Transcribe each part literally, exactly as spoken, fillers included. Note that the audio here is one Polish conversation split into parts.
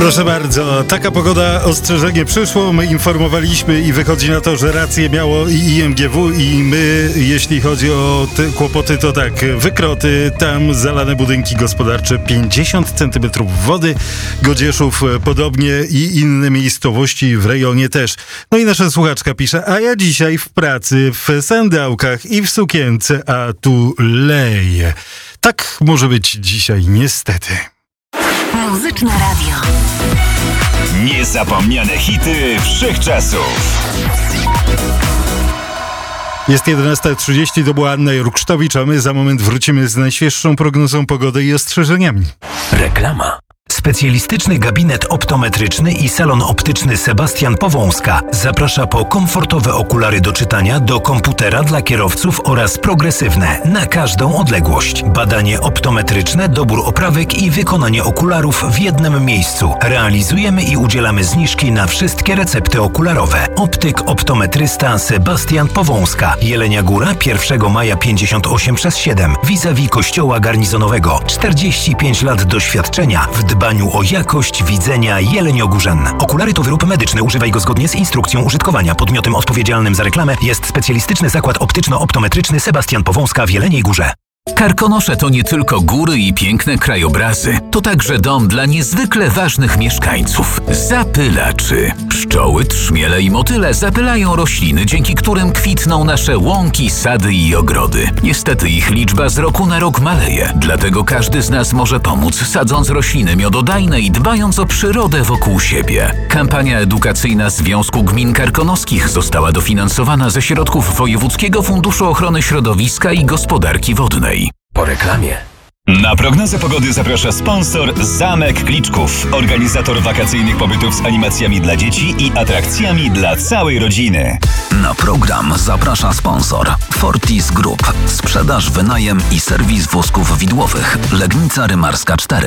Proszę bardzo, taka pogoda, ostrzeżenie przyszło, my informowaliśmy i wychodzi na to, że rację miało i I M G W i my, jeśli chodzi o te kłopoty, to tak, wykroty, tam zalane budynki gospodarcze, pięćdziesiąt centymetrów wody, Godzieszów podobnie i inne miejscowości w rejonie też. No i nasza słuchaczka pisze, a ja dzisiaj w pracy, w sandałkach i w sukience, a tu leje. Tak może być dzisiaj niestety. Muzyczne Radio. Niezapomniane hity wszechczasów. Jest jedenasta trzydzieści, to była Anna Jurksztowicz, a my za moment wrócimy z najświeższą prognozą pogody i ostrzeżeniami. Reklama. Specjalistyczny gabinet optometryczny i salon optyczny Sebastian Powązka zaprasza po komfortowe okulary do czytania, do komputera dla kierowców oraz progresywne na każdą odległość. Badanie optometryczne, dobór oprawek i wykonanie okularów w jednym miejscu. Realizujemy i udzielamy zniżki na wszystkie recepty okularowe. Optyk optometrysta Sebastian Powązka. Jelenia Góra, pierwszego maja pięćdziesiąt osiem przez siedem. Vis-a-vis kościoła garnizonowego. czterdzieści pięć lat doświadczenia w dbaniu o jakość widzenia jeleniogórzan. Okulary to wyrób medyczny. Używaj go zgodnie z instrukcją użytkowania. Podmiotem odpowiedzialnym za reklamę jest specjalistyczny zakład optyczno-optometryczny Sebastian Powązka w Jeleniej Górze. Karkonosze to nie tylko góry i piękne krajobrazy, to także dom dla niezwykle ważnych mieszkańców. Zapylaczy. Pszczoły, trzmiele i motyle zapylają rośliny, dzięki którym kwitną nasze łąki, sady i ogrody. Niestety ich liczba z roku na rok maleje, dlatego każdy z nas może pomóc, sadząc rośliny miododajne i dbając o przyrodę wokół siebie. Kampania edukacyjna Związku Gmin Karkonoskich została dofinansowana ze środków Wojewódzkiego Funduszu Ochrony Środowiska i Gospodarki Wodnej. Po reklamie. Na prognozę pogody zaprasza sponsor Zamek Kliczków, organizator wakacyjnych pobytów z animacjami dla dzieci i atrakcjami dla całej rodziny. Na program zaprasza sponsor Fortis Group, sprzedaż, wynajem i serwis wózków widłowych, Legnica Rymarska cztery.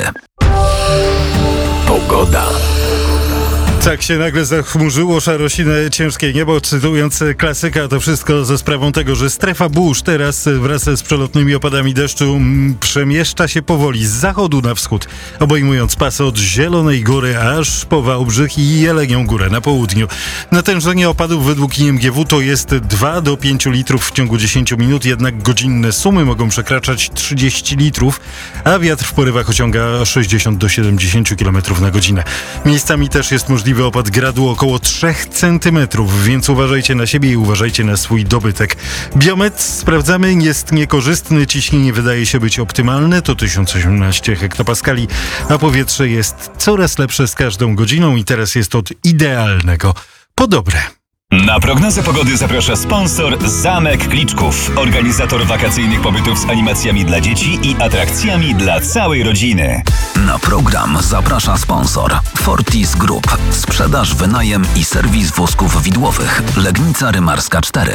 Pogoda. Tak się nagle zachmurzyło, szarosine, ciężkie niebo, cytując klasyka, to wszystko ze sprawą tego, że strefa burz teraz wraz z przelotnymi opadami deszczu m, przemieszcza się powoli z zachodu na wschód, obejmując pas od Zielonej Góry aż po Wałbrzych i Jelenią Górę na południu. Natężenie opadów według I M G W to jest dwa do pięciu litrów w ciągu dziesięciu minut, jednak godzinne sumy mogą przekraczać trzydzieści litrów, a wiatr w porywach osiąga sześćdziesiąt do siedemdziesięciu kilometrów na godzinę. Miejscami też jest możliwy opad gradu około trzech centymetrów, więc uważajcie na siebie i uważajcie na swój dobytek. Biometr sprawdzamy, jest niekorzystny, ciśnienie wydaje się być optymalne, to tysiąc osiemnaście hektopaskali, a powietrze jest coraz lepsze z każdą godziną i teraz jest od idealnego po dobre. Na prognozę pogody zaprasza sponsor Zamek Kliczków, organizator wakacyjnych pobytów z animacjami dla dzieci i atrakcjami dla całej rodziny. Na program zaprasza sponsor Fortis Group, sprzedaż, wynajem i serwis wózków widłowych, Legnica Rymarska cztery.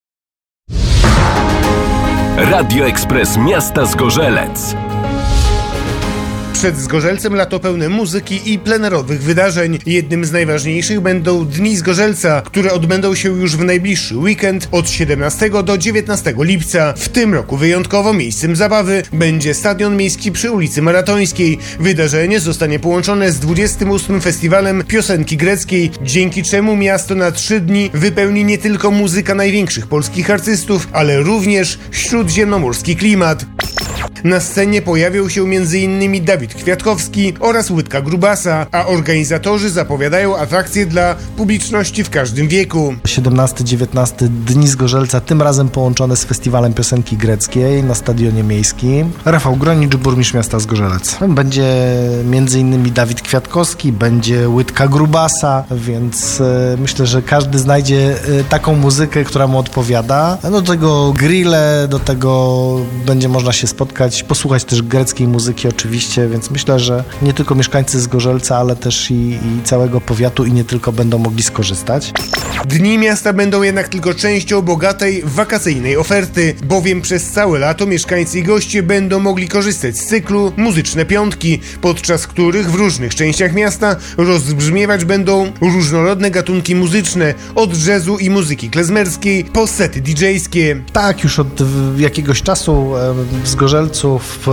Radio Ekspres Miasta Zgorzelec. Przed Zgorzelcem lato pełne muzyki i plenerowych wydarzeń. Jednym z najważniejszych będą Dni Zgorzelca, które odbędą się już w najbliższy weekend od siedemnastego do dziewiętnastego lipca. W tym roku wyjątkowo miejscem zabawy będzie Stadion Miejski przy ulicy Maratońskiej. Wydarzenie zostanie połączone z dwudziestym ósmym Festiwalem Piosenki Greckiej, dzięki czemu miasto na trzy dni wypełni nie tylko muzyka największych polskich artystów, ale również śródziemnomorski klimat. Na scenie pojawią się między innymi Dawid Kwiatkowski oraz Łydka Grubasa, a organizatorzy zapowiadają atrakcje dla publiczności w każdym wieku. siedemnasty dziewiętnasty Dni Zgorzelca, tym razem połączone z Festiwalem Piosenki Greckiej na Stadionie Miejskim. Rafał Gronicz, burmistrz miasta Zgorzelec. Będzie między innymi Dawid Kwiatkowski, będzie Łydka Grubasa, więc e, myślę, że każdy znajdzie e, taką muzykę, która mu odpowiada. Do tego grille, do tego będzie można się spotkać, posłuchać też greckiej muzyki oczywiście, więc myślę, że nie tylko mieszkańcy Zgorzelca, ale też i, i całego powiatu i nie tylko będą mogli skorzystać. Dni miasta będą jednak tylko częścią bogatej, wakacyjnej oferty, bowiem przez całe lato mieszkańcy i goście będą mogli korzystać z cyklu Muzyczne Piątki, podczas których w różnych częściach miasta rozbrzmiewać będą różnorodne gatunki muzyczne, od jazzu i muzyki klezmerskiej po sety didżejskie. Tak, już od jakiegoś czasu w Zgorzelcu w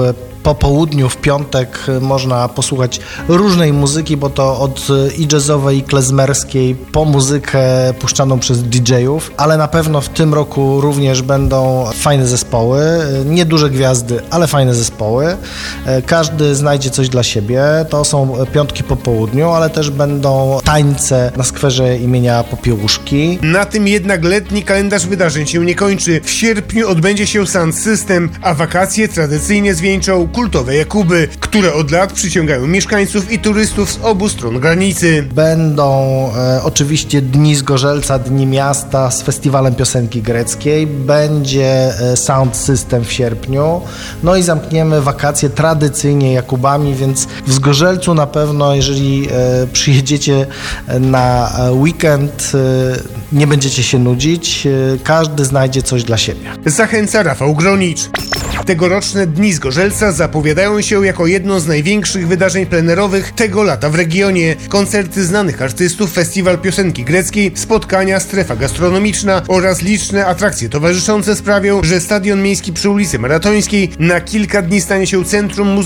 po południu w piątek można posłuchać różnej muzyki, bo to od i jazzowej, i klezmerskiej, po muzykę puszczaną przez didżejów, ale na pewno w tym roku również będą fajne zespoły, nie duże gwiazdy, ale fajne zespoły. Każdy znajdzie coś dla siebie. To są piątki po południu, ale też będą tańce na skwerze imienia Popiełuszki. Na tym jednak letni kalendarz wydarzeń się nie kończy. W sierpniu odbędzie się Sound System, a wakacje tradycyjnie zwieńczą kultowe Jakuby, które od lat przyciągają mieszkańców i turystów z obu stron granicy. Będą e, oczywiście Dni Zgorzelca, Dni Miasta z Festiwalem Piosenki Greckiej. Będzie e, Sound System w sierpniu. No i zamkniemy wakacje tradycyjnie Jakubami, więc w Zgorzelcu na pewno, jeżeli e, przyjedziecie na weekend, e, nie będziecie się nudzić. E, każdy znajdzie coś dla siebie. Zachęca Rafał Gronicz. Tegoroczne Dni Zgorzelca zapowiadają się jako jedno z największych wydarzeń plenerowych tego lata w regionie. Koncerty znanych artystów, festiwal piosenki greckiej, spotkania, strefa gastronomiczna oraz liczne atrakcje towarzyszące sprawią, że Stadion Miejski przy ulicy Maratońskiej na kilka dni stanie się centrum muzyki